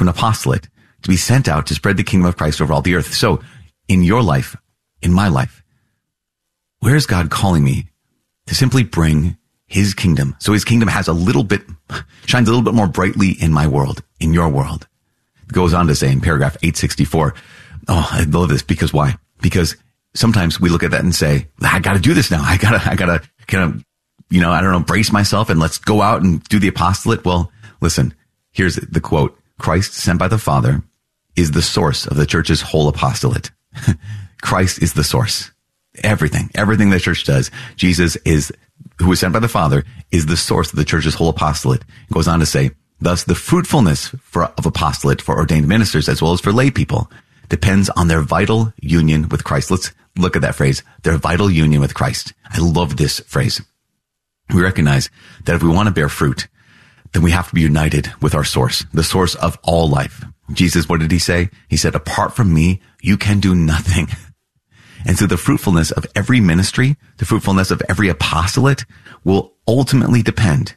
to an apostolate, to be sent out to spread the kingdom of Christ over all the earth. So in your life, in my life, where is God calling me to simply bring his kingdom? So his kingdom shines a little bit more brightly in my world, in your world. It goes on to say in paragraph 864, oh, I love this because why? Because sometimes we look at that and say, I got to do this now. I gotta kind of, brace myself and let's go out and do the apostolate. Well, listen, here's the quote. Christ, sent by the Father, is the source of the church's whole apostolate. Christ is the source. Everything the church does, Jesus who was sent by the Father, is the source of the church's whole apostolate. It goes on to say, thus the fruitfulness of apostolate for ordained ministers as well as for lay people depends on their vital union with Christ. Let's look at that phrase, their vital union with Christ. I love this phrase. We recognize that if we want to bear fruit, then we have to be united with our source, the source of all life. Jesus, what did he say? He said, apart from me, you can do nothing. And so the fruitfulness of every ministry, the fruitfulness of every apostolate will ultimately depend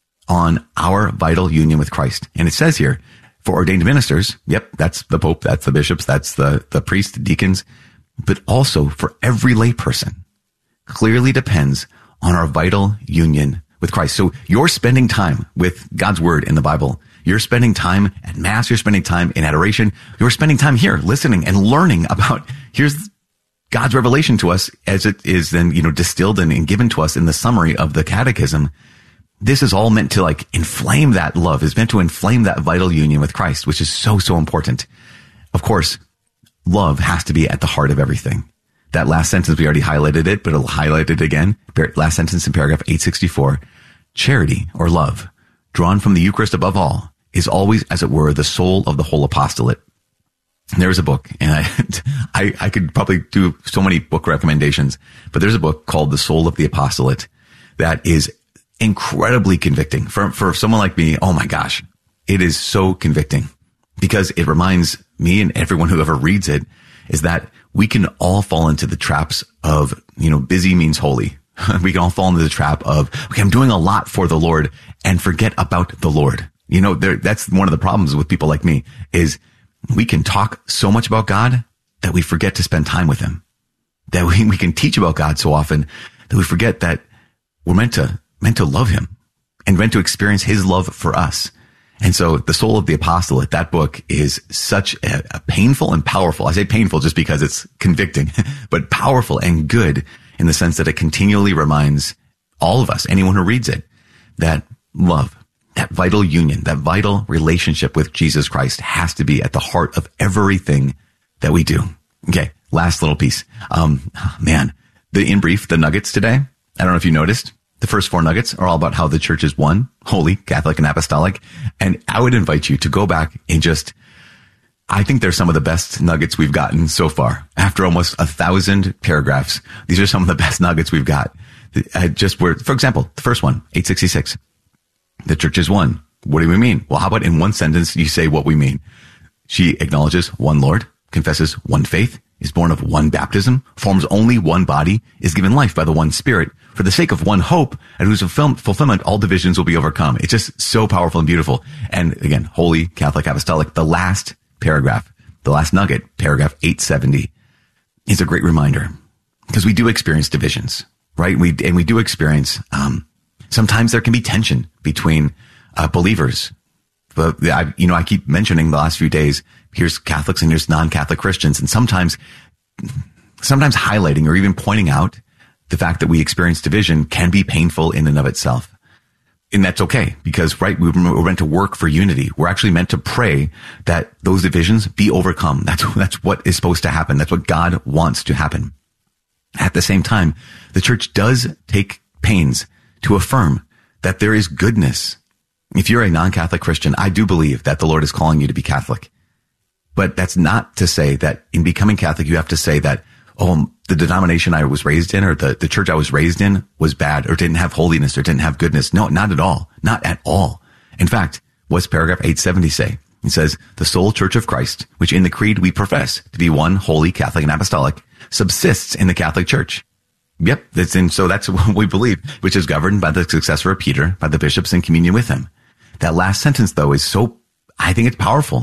on our vital union with Christ. And it says here, for ordained ministers, yep, that's the Pope, that's the bishops, that's the priests, the deacons, but also for every lay person, clearly depends on our vital union with Christ. So you're spending time with God's word in the Bible. You're spending time at Mass. You're spending time in adoration. You're spending time here listening and learning about, here's God's revelation to us as it is then, distilled and given to us in the summary of the catechism. This is all meant to inflame that love. It's meant to inflame that vital union with Christ, which is so, so important. Of course, love has to be at the heart of everything. That last sentence, we already highlighted it, but I'll highlight it again. Last sentence in paragraph 864. Charity or love, drawn from the Eucharist above all, is always, as it were, the soul of the whole apostolate. There's a book, and I could probably do so many book recommendations, but there's a book called The Soul of the Apostolate that is incredibly convicting for someone like me. Oh my gosh, it is so convicting because it reminds me and everyone who ever reads it is that we can all fall into the traps of, busy means holy. We can all fall into the trap of, okay, I'm doing a lot for the Lord and forget about the Lord. That's one of the problems with people like me is we can talk so much about God that we forget to spend time with him. That we can teach about God so often that we forget that we're meant to love him and meant to experience his love for us. And so The Soul of the Apostolate, that book is such a painful and powerful. I say painful just because it's convicting, but powerful and good in the sense that it continually reminds all of us, anyone who reads it, that love, that vital union, that vital relationship with Jesus Christ has to be at the heart of everything that we do. Okay, last little piece. In brief, the nuggets today, I don't know if you noticed, the first 4 nuggets are all about how the church is one, holy, Catholic, and apostolic. And I would invite you to go back and I think they're some of the best nuggets we've gotten so far. After almost 1,000 paragraphs, these are some of the best nuggets we've got. For example, the first one, 866. The church is one. What do we mean? Well, how about in one sentence you say what we mean? She acknowledges one Lord, confesses one faith, is born of one baptism, forms only one body, is given life by the one Spirit, for the sake of one hope, and whose fulfillment all divisions will be overcome. It's just so powerful and beautiful. And again, holy, Catholic, apostolic. The last paragraph, the last nugget, paragraph 870, is a great reminder because we do experience divisions, right? We do experience, sometimes there can be tension between believers. But I keep mentioning the last few days, here's Catholics and here's non-Catholic Christians, and sometimes highlighting or even pointing out the fact that we experience division can be painful in and of itself. And that's okay because, right, we're meant to work for unity. We're actually meant to pray that those divisions be overcome. That's what is supposed to happen. That's what God wants to happen. At the same time, the church does take pains to affirm that there is goodness. If you're a non-Catholic Christian, I do believe that the Lord is calling you to be Catholic. But that's not to say that in becoming Catholic, you have to say that, the denomination I was raised in or the church I was raised in was bad or didn't have holiness or didn't have goodness. No, not at all. Not at all. In fact, what's paragraph 870 say? It says, the sole church of Christ, which in the creed we profess to be one, holy, Catholic, and apostolic, subsists in the Catholic Church. Yep, so that's what we believe, which is governed by the successor of Peter, by the bishops in communion with him. That last sentence, though, is I think it's powerful.